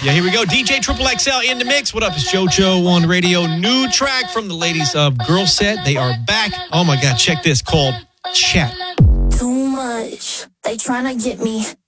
Yeah, here we go. DJ Triple XL in the mix. What up? It's JoJo on the radio. New track from the ladies of Girl Set. They are back. Oh my God, check this, called Chat. Too much. They tryna get me.